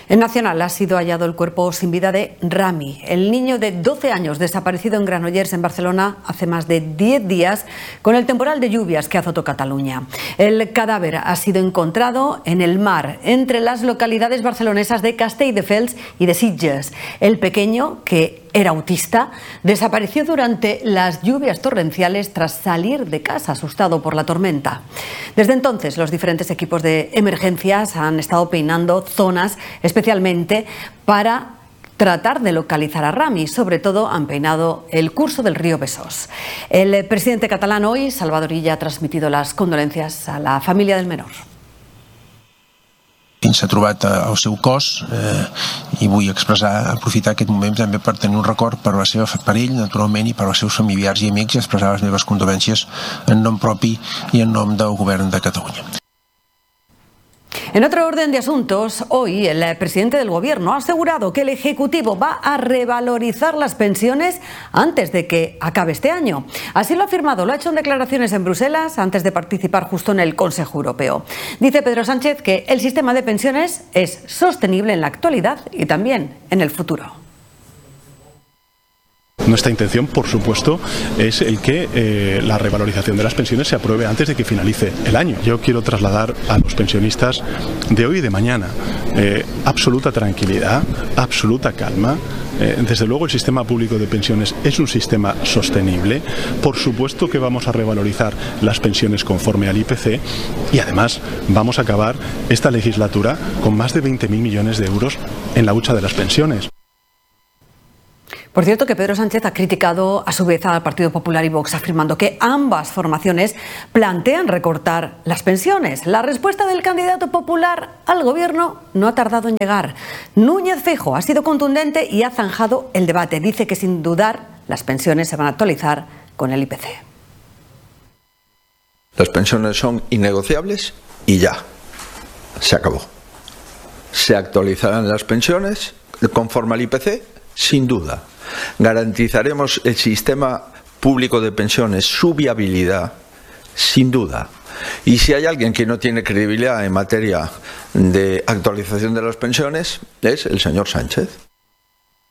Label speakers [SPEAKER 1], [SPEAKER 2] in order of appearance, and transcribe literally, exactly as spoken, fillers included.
[SPEAKER 1] En Nacional ha sido hallado el cuerpo sin vida de Rami, el niño de doce años desaparecido en Granollers, en Barcelona, hace más de diez días, con el temporal de lluvias que azotó Cataluña. El cadáver ha sido encontrado en el mar, entre las localidades barcelonesas de Castelldefels y de Sitges. El pequeño, que era autista, desapareció durante las lluvias torrenciales tras salir de casa asustado por la tormenta. Desde entonces, los diferentes equipos de emergencias han estado peinando zonas especialmente para tratar de localizar a Rami. Sobre todo han peinado el curso del río Besós. El presidente catalán hoy, Salvador Illa, ha transmitido las condolencias a la familia del menor.
[SPEAKER 2] S'ha trobat el seu cos eh, i vull expressar, aprofitar aquest moment també per tenir un record per, la seva, per ell, naturalment, i per als seus familiars i amics, i expressar les meves condolències en nom propi i en nom del govern de Catalunya.
[SPEAKER 1] En otro orden de asuntos, hoy el presidente del Gobierno ha asegurado que el Ejecutivo va a revalorizar las pensiones antes de que acabe este año. Así lo ha afirmado, lo ha hecho en declaraciones en Bruselas antes de participar justo en el Consejo Europeo. Dice Pedro Sánchez que el sistema de pensiones es sostenible en la actualidad y también en el futuro.
[SPEAKER 3] Nuestra intención, por supuesto, es el que eh, la revalorización de las pensiones se apruebe antes de que finalice el año. Yo quiero trasladar a los pensionistas de hoy y de mañana eh, absoluta tranquilidad, absoluta calma. Eh, desde luego el sistema público de pensiones es un sistema sostenible. Por supuesto que vamos a revalorizar las pensiones conforme al I P C y además vamos a acabar esta legislatura con más de veinte mil millones de euros en la hucha de las pensiones.
[SPEAKER 1] Por cierto, que Pedro Sánchez ha criticado a su vez al Partido Popular y Vox, afirmando que ambas formaciones plantean recortar las pensiones. La respuesta del candidato popular al gobierno no ha tardado en llegar. Núñez Feijóo ha sido contundente y ha zanjado el debate. Dice que sin dudar las pensiones se van a actualizar con el I P C.
[SPEAKER 4] Las pensiones son innegociables y ya, se acabó. Se actualizarán las pensiones conforme al I P C, sin duda. Garantizaremos el sistema público de pensiones, su viabilidad, sin duda. Y si hay alguien que no tiene credibilidad en materia de actualización de las pensiones, es el señor Sánchez.